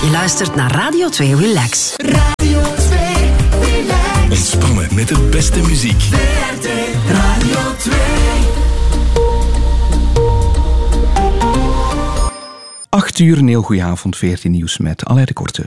Je luistert naar Radio 2 Relax. Radio 2 Relax. Ontspannen met de beste muziek. VRT Radio 2. 8 uur, een heel goeie avond, 14 nieuws met Alain de Korte.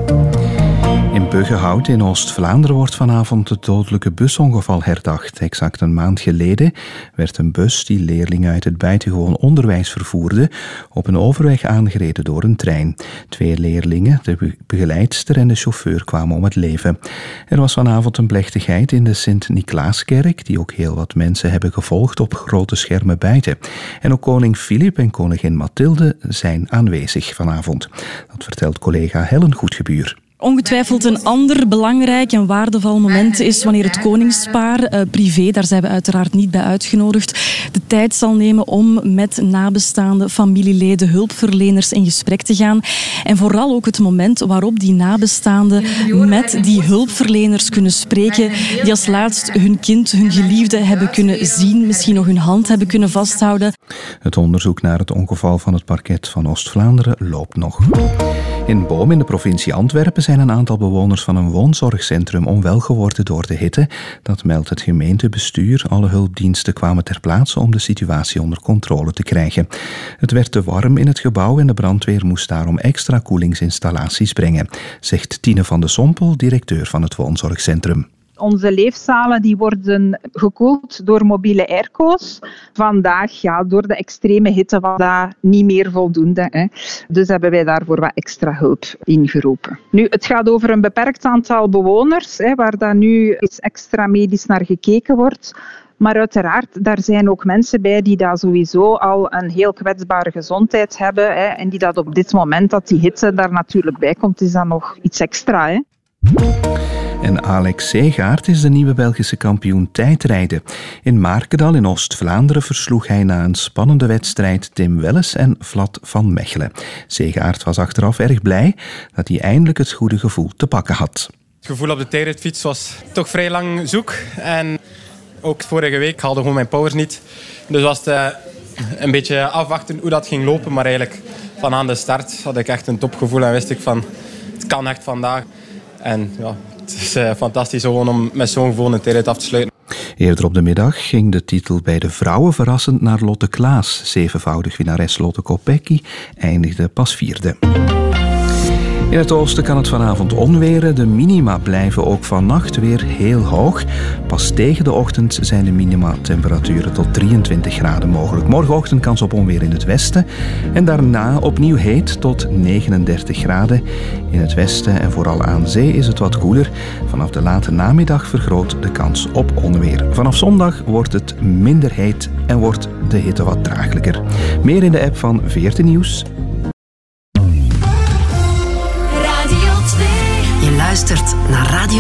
In Buggenhout in Oost-Vlaanderen wordt vanavond het dodelijke busongeval herdacht. Exact een maand geleden werd een bus die leerlingen uit het buitengewoon onderwijs vervoerde op een overweg aangereden door een trein. 2 leerlingen, de begeleidster en de chauffeur, kwamen om het leven. Er was vanavond een plechtigheid in de Sint-Niklaaskerk die ook heel wat mensen hebben gevolgd op grote schermen buiten. En ook koning Filip en koningin Mathilde zijn aanwezig vanavond. Dat vertelt collega Helen Goedgebuur. Ongetwijfeld een ander belangrijk en waardevol moment is wanneer het koningspaar, privé, daar zijn we uiteraard niet bij uitgenodigd, de tijd zal nemen om met nabestaanden, familieleden, hulpverleners in gesprek te gaan. En vooral ook het moment waarop die nabestaanden met die hulpverleners kunnen spreken, die als laatst hun kind, hun geliefde hebben kunnen zien, misschien nog hun hand hebben kunnen vasthouden. Het onderzoek naar het ongeval van het parket van Oost-Vlaanderen loopt nog. In Boom in de provincie Antwerpen zijn een aantal bewoners van een woonzorgcentrum onwel geworden door de hitte. Dat meldt het gemeentebestuur. Alle hulpdiensten kwamen ter plaatse om de situatie onder controle te krijgen. Het werd te warm in het gebouw en de brandweer moest daarom extra koelingsinstallaties brengen, zegt Tine van de Sompel, directeur van het woonzorgcentrum. Onze leefzalen die worden gekoeld door mobiele airco's. Vandaag, door de extreme hitte, was dat niet meer voldoende. Hè. Dus hebben wij daarvoor wat extra hulp ingeroepen. Nu, het gaat over een beperkt aantal bewoners, waar daar nu iets extra medisch naar gekeken wordt. Maar uiteraard, daar zijn ook mensen bij die daar sowieso al een heel kwetsbare gezondheid hebben. En die dat op dit moment, dat die hitte daar natuurlijk bij komt, is dat nog iets extra. Hè. En Alex Segaert is de nieuwe Belgische kampioen tijdrijden. In Markendal in Oost-Vlaanderen versloeg hij na een spannende wedstrijd Tim Welles en Vlad van Mechelen. Segaert was achteraf erg blij dat hij eindelijk het goede gevoel te pakken had. Het gevoel op de tijdritfiets was toch vrij lang zoek. En ook vorige week haalde gewoon mijn powers niet. Dus was het een beetje afwachten hoe dat ging lopen. Maar eigenlijk van aan de start had ik echt een topgevoel en wist ik van het kan echt vandaag. En ja, het is fantastisch om met zo'n gevoel een tijdrit af te sluiten. Eerder op de middag ging de titel bij de vrouwen verrassend naar Lotte Klaas. 7voudig winnares Lotte Kopecky eindigde pas 4e. In het oosten kan het vanavond onweren. De minima blijven ook vannacht weer heel hoog. Pas tegen de ochtend zijn de minima-temperaturen tot 23 graden mogelijk. Morgenochtend kans op onweer in het westen. En daarna opnieuw heet tot 39 graden. In het westen en vooral aan zee is het wat koeler. Vanaf de late namiddag vergroot de kans op onweer. Vanaf zondag wordt het minder heet en wordt de hitte wat draaglijker. Meer in de app van VRT Nieuws. Je luistert naar Radio